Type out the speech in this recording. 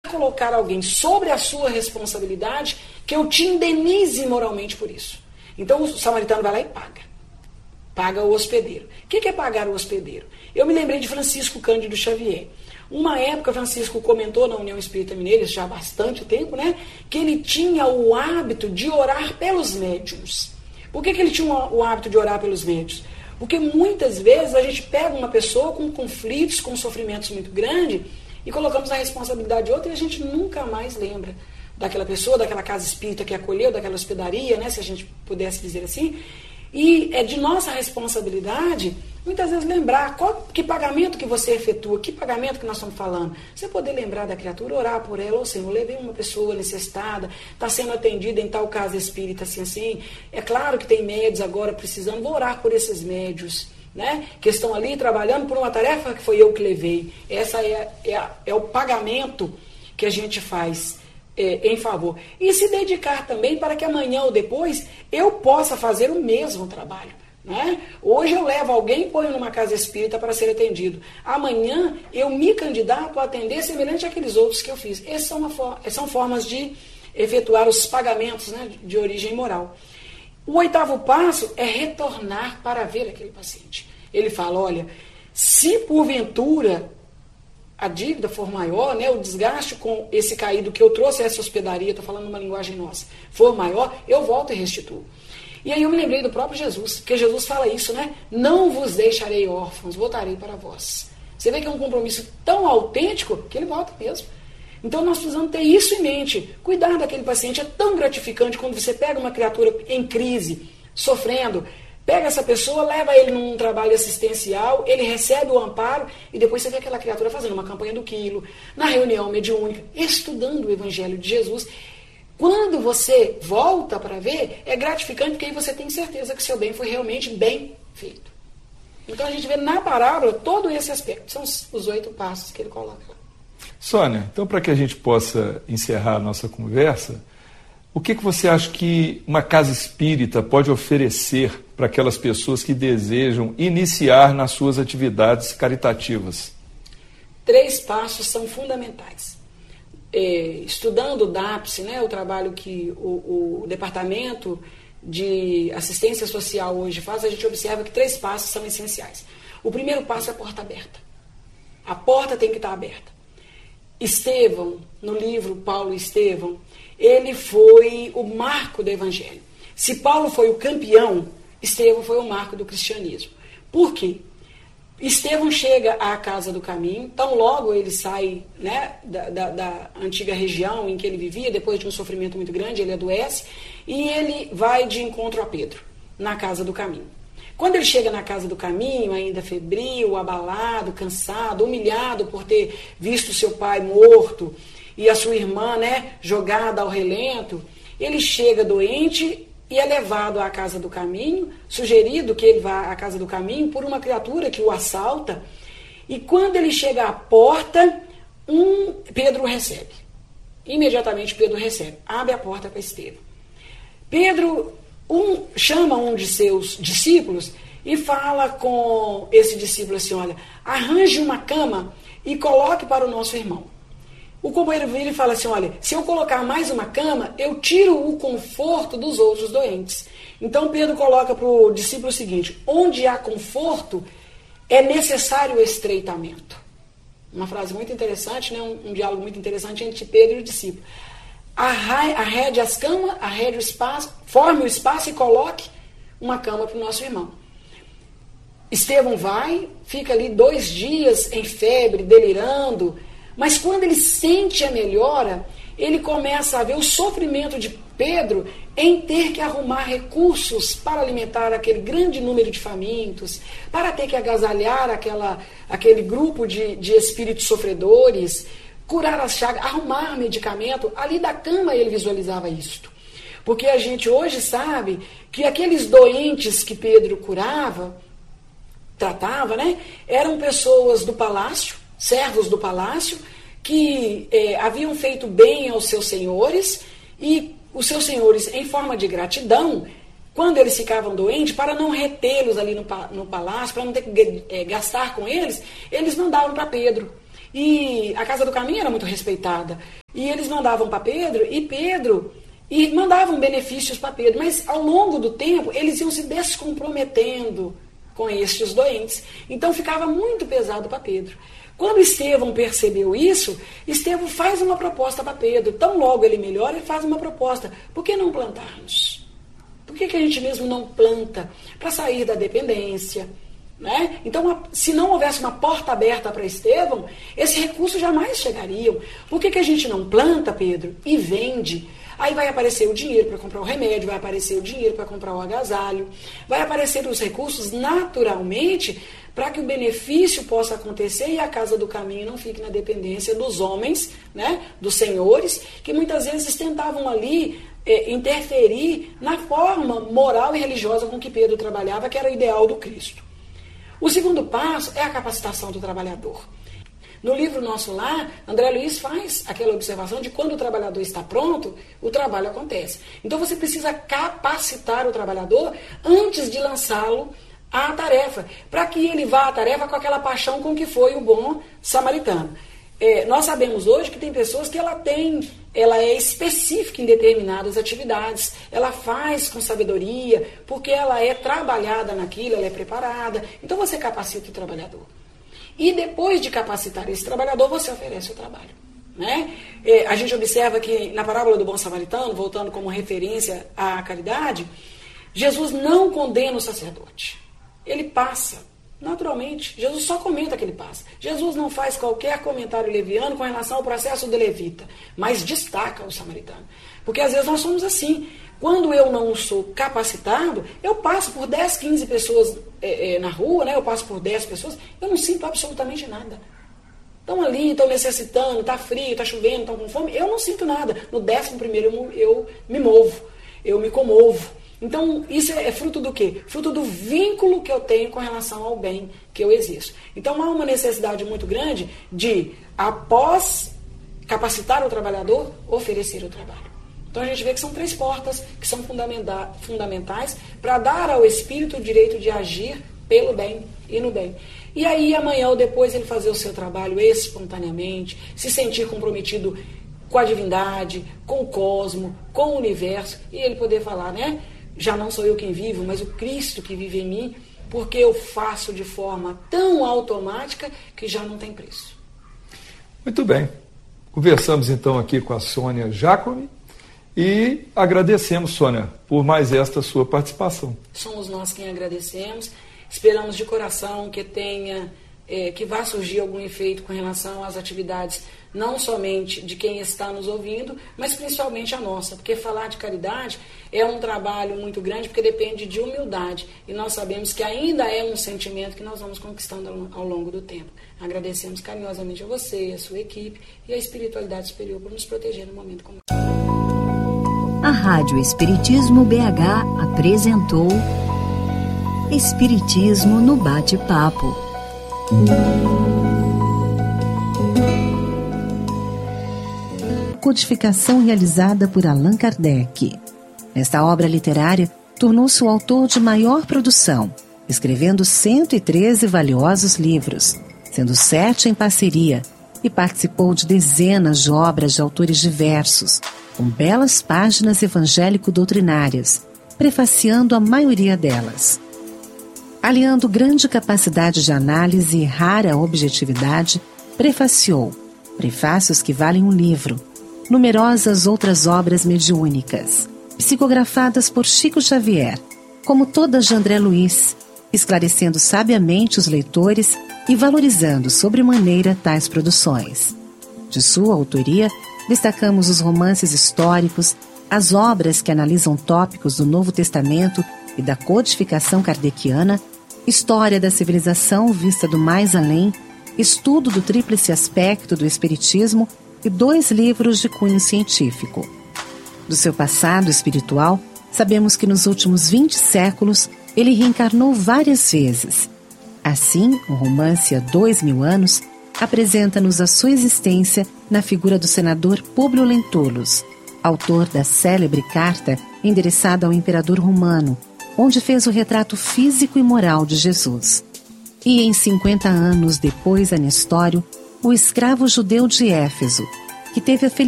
colocar alguém sobre a sua responsabilidade, que eu te indenize moralmente por isso. Então o samaritano vai lá e paga o hospedeiro. O que é pagar o hospedeiro? Eu me lembrei de Francisco Cândido Xavier. Uma época, Francisco comentou na União Espírita Mineira, já há bastante tempo, né, que ele tinha o hábito de orar pelos médiuns. Por que ele tinha o hábito de orar pelos médiuns? Porque muitas vezes a gente pega uma pessoa com conflitos, com sofrimentos muito grandes, e colocamos a responsabilidade de outra e a gente nunca mais lembra daquela pessoa, daquela casa espírita que acolheu, daquela hospedaria, né, se a gente pudesse dizer assim. E é de nossa responsabilidade, muitas vezes, lembrar que pagamento que você efetua, que pagamento que nós estamos falando. Você poder lembrar da criatura, orar por ela, ou seja, eu levei uma pessoa necessitada, está sendo atendida em tal casa espírita, assim. É claro que tem médios agora precisando, vou orar por esses médios, né, que estão ali trabalhando por uma tarefa que foi eu que levei. Essa é o pagamento que a gente faz em favor. E se dedicar também para que amanhã ou depois eu possa fazer o mesmo trabalho. Né? Hoje eu levo alguém e ponho numa casa espírita para ser atendido. Amanhã eu me candidato a atender semelhante àqueles outros que eu fiz. Essas são formas de efetuar os pagamentos, né, de origem moral. O 8º passo é retornar para ver aquele paciente. Ele fala, olha, se porventura a dívida for maior, né, o desgaste com esse caído que eu trouxe a essa hospedaria, estou falando uma linguagem nossa, for maior, eu volto e restituo. E aí eu me lembrei do próprio Jesus, porque Jesus fala isso, né? Não vos deixarei órfãos, voltarei para vós. Você vê que é um compromisso tão autêntico que ele volta mesmo. Então nós precisamos ter isso em mente. Cuidar daquele paciente é tão gratificante quando você pega uma criatura em crise, sofrendo, pega essa pessoa, leva ele num trabalho assistencial, ele recebe o amparo e depois você vê aquela criatura fazendo uma campanha do quilo, na reunião mediúnica, estudando o Evangelho de Jesus. Quando você volta para ver, é gratificante porque aí você tem certeza que seu bem foi realmente bem feito. Então a gente vê na parábola todo esse aspecto. São os 8 passos que ele coloca lá. Sônia, então para que a gente possa encerrar a nossa conversa, o que você acha que uma casa espírita pode oferecer para aquelas pessoas que desejam iniciar nas suas atividades caritativas? 3 passos são fundamentais. Estudando o DAPS, né, o trabalho que o Departamento de Assistência Social hoje faz, a gente observa que 3 passos são essenciais. O primeiro passo é a porta aberta. A porta tem que estar aberta. Estevão, no livro Paulo e Estevão, ele foi o marco do Evangelho. Se Paulo foi o campeão, Estevão foi o marco do cristianismo. Por quê? Estevão chega à Casa do Caminho, tão logo ele sai, né, da antiga região em que ele vivia, depois de um sofrimento muito grande, ele adoece, e ele vai de encontro a Pedro, na Casa do Caminho. Quando ele chega na Casa do Caminho, ainda febril, abalado, cansado, humilhado por ter visto seu pai morto e a sua irmã, né, jogada ao relento, ele chega doente e é levado à Casa do Caminho, sugerido que ele vá à Casa do Caminho por uma criatura que o assalta, e quando ele chega à porta, Pedro o recebe. Imediatamente Pedro recebe, abre a porta para Estevão. Pedro chama um de seus discípulos e fala com esse discípulo assim, olha, arranje uma cama e coloque para o nosso irmão. O companheiro vira e fala assim, olha, se eu colocar mais uma cama, eu tiro o conforto dos outros doentes. Então Pedro coloca para o discípulo o seguinte, onde há conforto, é necessário o estreitamento. Uma frase muito interessante, né? Um diálogo muito interessante entre Pedro e o discípulo. Arrede as camas, arrede o espaço, forme o espaço e coloque uma cama para o nosso irmão. Estevão vai, fica ali 2 dias em febre, delirando, mas quando ele sente a melhora, ele começa a ver o sofrimento de Pedro em ter que arrumar recursos para alimentar aquele grande número de famintos, para ter que agasalhar aquele grupo de espíritos sofredores, curar as chagas, arrumar medicamento. Ali da cama ele visualizava isto. Porque a gente hoje sabe que aqueles doentes que Pedro tratava, né, eram pessoas do palácio, servos do palácio, que haviam feito bem aos seus senhores, e os seus senhores, em forma de gratidão, quando eles ficavam doentes, para não retê-los ali no palácio, para não ter que gastar com eles, eles mandavam para Pedro. E a Casa do Caminho era muito respeitada. E eles mandavam para Pedro, e mandavam benefícios para Pedro. Mas ao longo do tempo, eles iam se descomprometendo com estes doentes. Então ficava muito pesado para Pedro. Quando Estevão percebeu isso, Estevão faz uma proposta para Pedro. Tão logo ele melhora, ele faz uma proposta. Por que não plantarmos? Por que a gente mesmo não planta? Para sair da dependência. Né? Então, se não houvesse uma porta aberta para Estevão, esses recursos jamais chegariam. Por que a gente não planta, Pedro, e vende? Aí vai aparecer o dinheiro para comprar o remédio, vai aparecer o dinheiro para comprar o agasalho, vai aparecer os recursos naturalmente para que o benefício possa acontecer e a Casa do Caminho não fique na dependência dos homens, né, dos senhores, que muitas vezes tentavam ali interferir na forma moral e religiosa com que Pedro trabalhava, que era o ideal do Cristo. O segundo passo é a capacitação do trabalhador. No livro Nosso Lar, André Luiz faz aquela observação de quando o trabalhador está pronto, o trabalho acontece. Então você precisa capacitar o trabalhador antes de lançá-lo à tarefa, para que ele vá à tarefa com aquela paixão com que foi o bom samaritano. Nós sabemos hoje que tem pessoas que ela é específica em determinadas atividades, ela faz com sabedoria, porque ela é trabalhada naquilo, ela é preparada. Então você capacita o trabalhador. E depois de capacitar esse trabalhador, você oferece o trabalho. Né? A gente observa que na parábola do bom samaritano, voltando como referência à caridade, Jesus não condena o sacerdote. Ele passa. Naturalmente, Jesus só comenta que ele passa. Jesus não faz qualquer comentário leviano com relação ao processo do levita, mas destaca o samaritano. Porque às vezes nós somos assim. Quando eu não sou capacitado, eu passo por 10, 15 pessoas na rua, né? Eu passo por 10 pessoas, eu não sinto absolutamente nada. Estão ali, estão necessitando, está frio, está chovendo, estão com fome, eu não sinto nada. No 11º eu me movo, eu me comovo. Então, isso é fruto do quê? Fruto do vínculo que eu tenho com relação ao bem que eu exerço. Então, há uma necessidade muito grande de, após capacitar o trabalhador, oferecer o trabalho. Então, a gente vê que são 3 portas que são fundamentais para dar ao espírito o direito de agir pelo bem e no bem. E aí, amanhã ou depois, ele fazer o seu trabalho espontaneamente, se sentir comprometido com a divindade, com o cosmo, com o universo, e ele poder falar, né? Já não sou eu quem vivo, mas o Cristo que vive em mim, porque eu faço de forma tão automática que já não tem preço. Muito bem. Conversamos então aqui com a Sônia Jacome e agradecemos, Sônia, por mais esta sua participação. Somos nós quem agradecemos. Esperamos de coração que vá surgir algum efeito com relação às atividades, não somente de quem está nos ouvindo, mas principalmente a nossa, porque falar de caridade é um trabalho muito grande, porque depende de humildade, e nós sabemos que ainda é um sentimento que nós vamos conquistando ao longo do tempo. Agradecemos carinhosamente a você, a sua equipe e a espiritualidade superior por nos proteger no momento como esse. A Rádio Espiritismo BH apresentou Espiritismo no Bate-Papo. Codificação realizada por Allan Kardec. Nesta obra literária, tornou-se o autor de maior produção, escrevendo 113 valiosos livros, sendo 7 em parceria, e participou de dezenas de obras de autores diversos, com belas páginas evangélico-doutrinárias, prefaciando a maioria delas. Aliando grande capacidade de análise e rara objetividade, prefaciou prefácios que valem um livro, numerosas outras obras mediúnicas, psicografadas por Chico Xavier, como todas de André Luiz, esclarecendo sabiamente os leitores e valorizando sobremaneira tais produções. De sua autoria, destacamos os romances históricos, as obras que analisam tópicos do Novo Testamento e da codificação kardeciana, História da Civilização vista do mais além, Estudo do Tríplice Aspecto do Espiritismo e 2 livros de cunho científico. Do seu passado espiritual, sabemos que nos últimos 20 séculos ele reencarnou várias vezes. Assim, o romance Há 2000 anos apresenta-nos a sua existência na figura do senador Públio Lentulus, autor da célebre carta endereçada ao imperador romano, onde fez o retrato físico e moral de Jesus. E em 50 anos depois a Nestório, o escravo judeu de Éfeso, que teve a